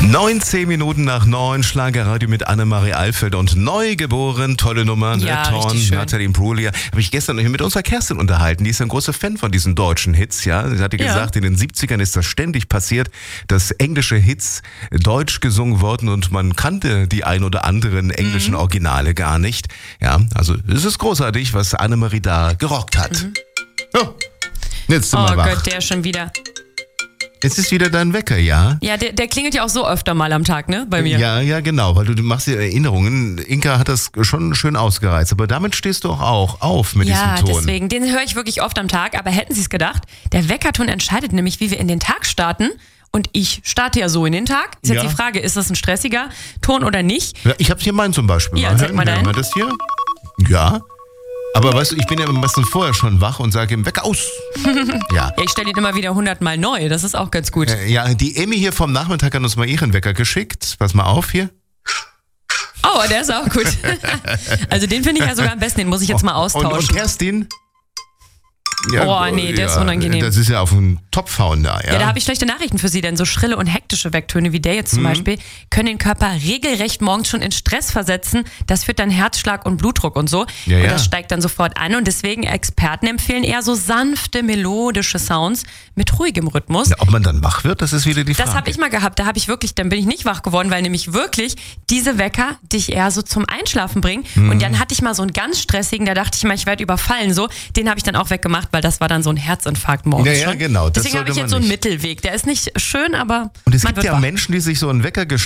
19 Minuten nach 9, Schlagerradio mit Annemarie Alfeld und Neugeboren, tolle Nummer, ja, Torn, Nathalie Imbruglia. Habe ich gestern mit unserer Kerstin unterhalten, die ist ein großer Fan von diesen deutschen Hits, ja. Sie hatte gesagt, in den 70ern ist das ständig passiert, dass englische Hits deutsch gesungen wurden und man kannte die ein oder anderen englischen Originale gar nicht. Ja, also es ist großartig, was Annemarie da gerockt hat. Oh, jetzt sind wir wach. Oh Gott, der schon wieder. Es ist wieder dein Wecker, ja? Ja, der klingelt ja auch so öfter mal am Tag, ne, bei mir. Ja, genau, weil du machst dir Erinnerungen. Inka hat das schon schön ausgereizt, aber damit stehst du auch auf mit diesem Ton. Ja, deswegen, den höre ich wirklich oft am Tag, aber hätten Sie es gedacht, der Weckerton entscheidet nämlich, wie wir in den Tag starten. Und ich starte ja so in den Tag. Ist jetzt die Frage, ist das ein stressiger Ton oder nicht? Ja, ich habe hier meinen zum Beispiel. Ja, zeig mal deinen. Hören wir das hier? Ja. Aber weißt du, ich bin ja am besten vorher schon wach und sage ihm, Wecker aus. Ja, ich stelle ihn immer wieder 100-mal neu, das ist auch ganz gut. Ja, die Emmy hier vom Nachmittag hat uns mal ihren Wecker geschickt. Pass mal auf hier. Oh, der ist auch gut. Also den finde ich ja sogar am besten, den muss ich jetzt mal austauschen. Und Kerstin? Ja, oh nee, der ist unangenehm. Das ist ja auf den Topf hauen da, ja. Ja, da habe ich schlechte Nachrichten für Sie, denn so schrille und hektische Wecktöne wie der jetzt zum Beispiel können den Körper regelrecht morgens schon in Stress versetzen. Das führt dann Herzschlag und Blutdruck und so. Ja, und das steigt dann sofort an und deswegen Experten empfehlen eher so sanfte, melodische Sounds mit ruhigem Rhythmus. Ja, ob man dann wach wird, das ist wieder die Frage. Das habe ich mal gehabt, dann bin ich nicht wach geworden, weil nämlich wirklich diese Wecker dich eher so zum Einschlafen bringen. Und dann hatte ich mal so einen ganz stressigen, da dachte ich mal, ich werde überfallen, so. Den habe ich dann auch weggemacht, weil das war dann so ein Herzinfarkt morgens. Ja, genau. Deswegen habe ich jetzt so einen Mittelweg. Der ist nicht schön, aber und es gibt ja Menschen, die sich so einen Wecker